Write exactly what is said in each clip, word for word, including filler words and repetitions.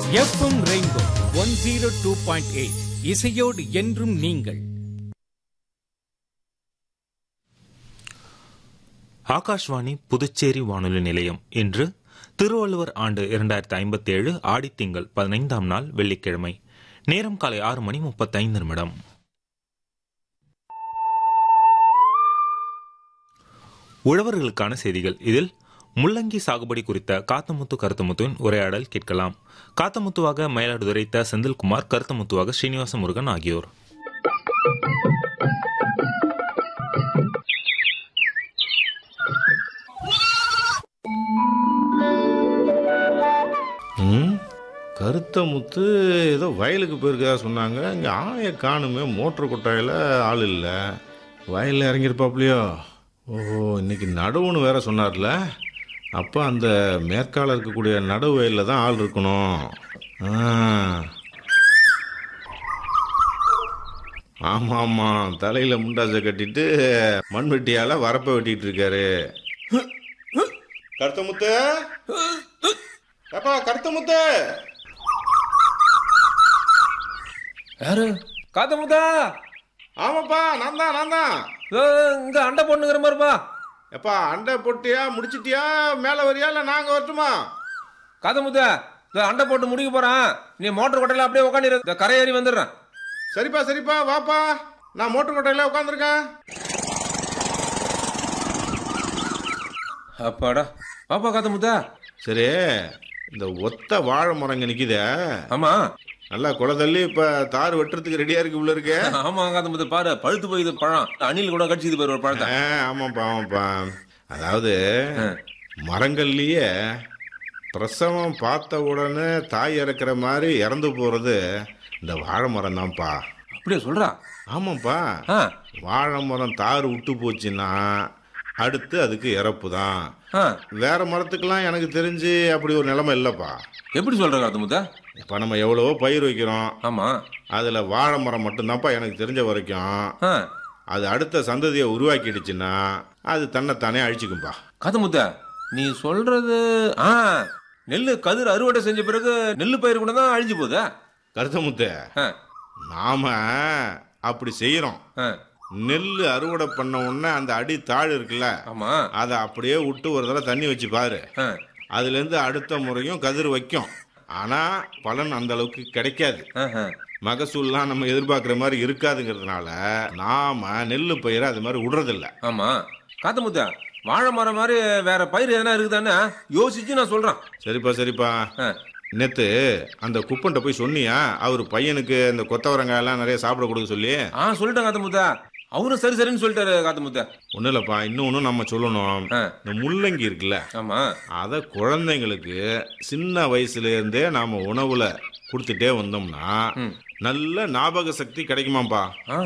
FM rainbow one zero two point eight இசையோடு என்றும் நீங்கள். ஆகாஷ்வாணி புதுச்சேரி வானொலி நிலையம் இன்று திருவள்ளுவர் ஆண்டு இரண்டாயிரத்தி ஐம்பத்தி ஏழு ஆடித்திங்கள் பதினைந்தாம் நாள் வெள்ளிக்கிழமை. நேரம் காலை ஆறு மணி முப்பத்தைந்து நிமிடம். உழவர்களுக்கான செய்திகள். இதில் முள்ளங்கி சாகுபடி குறித்த காத்தமுத்து கருத்தமுத்துவின் உரையாடல் கேட்கலாம். காத்தமுத்துவாக மயிலாடுதுறை த செந்தில்குமார், கருத்தமுத்துவாக ஸ்ரீனிவாச முருகன் ஆகியோர். கருத்த முத்து ஏதோ வயலுக்கு போயிருக்கதா சொன்னாங்க. இங்கே ஆளைய காணுமே, மோட்டர் கொட்டாயில் ஆள் இல்லை. வயலில் இறங்கியிருப்பாப்லையோ? ஓஹோ, இன்னைக்கு நடுவுன்னு வேற சொன்னார்ல. அப்போ அந்த மேற்கால இருக்கக்கூடிய நடுவு வயலில் தான் ஆள் இருக்கணும். ஆமாம் ஆமாம், தலையில் முண்டாசை கட்டிட்டு மண்வெட்டியால் வரப்பை வெட்டிட்டு இருக்காரு. கருத்த முத்து, அப்பா கருத்த முத்து. யாரு? காத்தமுத்தா? ஆமாப்பா, நான் தான் நான் தான் இங்க அண்டை பொண்ணுங்கிற மாதிரிப்பா. எப்பா அண்டை போட்டியா, முடிச்சிட்டியா, மேலே வரியா இல்லை நாங்கள் வரட்டுமா? காத்தமுத்தா, இந்த அண்டை போட்டு முடிக்க போறான். நீ மோட்டர் கொட்டையில அப்படியே உட்காந்து இந்த கரை ஏறி வந்துடுறேன். சரிப்பா சரிப்பா, வாப்பா, நான் மோட்டர் கொட்டையில உட்காந்துருக்கேன். அப்பாடா, வாப்பா காத்தமுத்தா. சரி, இந்த ஒத்த வாழை மரங்க நிக்குதே. ஆமா, நல்லா குலை தள்ளி இப்ப தார் வெட்டுறதுக்கு ரெடியா இருக்கு உள்ள இருக்கு. ஆமா காத்தமுத்தா, பாரு பழுத்து போயிது பழம். அணில் கூட கடிச்சிது பாரு ஒரு பழத்தை. ஆமாப்பா ஆமாப்பா. அதாவது மரங்கள்லயே பிரசவம் பார்த்த உடனே தாய் இறக்குற மாதிரி இறந்து போறது இந்த வாழை மரம் தான்ப்பா. அப்படியே சொல்றா? ஆமாப்பா, வாழை மரம் தார் விட்டு போச்சுன்னா அடுத்து அதுக்கு இறப்பு தான். வேற மரத்துக்கெல்லாம் எனக்கு தெரிஞ்சு அப்படி ஒரு நிலைமை இல்லப்பா. எப்படி சொல்ற காத்தமுத்தா? இப்ப நம்ம எவ்வளவோ பயிர் வைக்கிறோம். ஆமா, அதுல வாழை மரம் மட்டும்தான்ப்பா எனக்கு தெரிஞ்ச வரைக்கும் அது அடுத்த சந்ததியை உருவாக்கிடுச்சுன்னா அது தன்னைத்தானே அழிச்சுக்கும்பா. காத்தமுத்தா, நீ சொல்றது ஆ நெல்லு கதிர் அறுவடை செஞ்ச பிறகு நெல்லு பயிர் கூட தான் அழிஞ்சு போகுதா? கருத்தமுத்து, நாம அப்படி செய்யறோம். நெல்லு அறுவடை பண்ண உடனே அந்த அடி தாழ் இருக்குல்ல, அதை அப்படியே விட்டு ஒரு தடவை தண்ணி வச்சு பாரு. அதுல இருந்து அடுத்த முறையும் கதிர் வைக்கும். ஆனா பலன் அந்த அளவுக்கு கிடைக்காது. மகசூல்லாம் நம்ம எதிர்பார்க்கிற மாதிரி இருக்காதுங்கிறதுனால நாம நெல்லு பயிரை அது மாதிரி விடுறதில்ல. ஆமா காத்தமுத்தா, வாழை மரம் மாதிரி வேற பயிர் எதனா இருக்குதானே யோசிச்சு நான் சொல்றேன். சரிப்பா சரிப்பா. நேத்து அந்த குப்பன்ட்ட போய் சொன்னியா அவரு பையனுக்கு இந்த கொத்தவரங்காய் எல்லாம் நிறைய சாப்பிட கொடுக்க சொல்லி? ஆ சொல்லிட்டேன் காத்தமுத்தா, அவரும் சரி சரின்னு சொல்லிட்டாரு காத்தமுத்தா. ஒன்னும் இல்லப்பா, இன்னொன்னு நம்ம சொல்லணும். இந்த முள்ளங்கி இருக்குல்ல, ஆமா, அத குழந்தைங்களுக்கு சின்ன வயசுல இருந்தே நாம உணவுல கொடுத்துட்டே வந்தோம்னா நல்ல ஞாபக சக்தி கிடைக்குமாப்பா.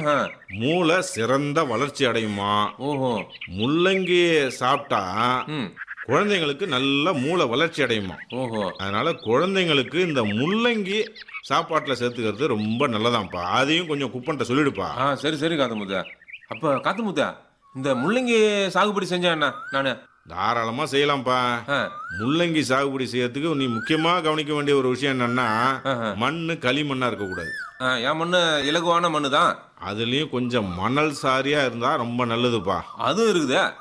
மூளை சிறந்த வளர்ச்சி அடையுமா. ஓஹோ, முள்ளங்கி சாப்பிட்டா குழந்தைங்களுக்கு நல்ல மூளை வளர்ச்சி அடையுமா. ஓஹோ, அதனால குழந்தைங்களுக்கு இந்த முள்ளங்கி சாப்பாட்டுல சேர்த்துக்கிறது ரொம்ப நல்லதான்ப்பா. அதையும் கொஞ்சம் குப்பன்ட்ட சொல்லிடுப்பா. சரி சரி காத்தமுத்தா. அப்ப காத்தமுத்தா, இந்த முள்ளங்கி சாகுபடி செஞ்சா என்ன? நானு தாராளமா செய்யலாம்ப்பா. முள்ளங்கி சாகுபடி செய்யறதுக்கு நீ முக்கியமா கவனிக்க வேண்டிய ஒரு விஷயம் என்னன்னா, மண்ணு களிமண்ணா இருக்க கூடாது. என் மண்ணு இலகுவான மண்ணு தான். அதுலயும் கொஞ்சம் மணல் சாரியா இருந்தா ரொம்ப நல்லதுப்பா. அதுவும் இருக்குதா?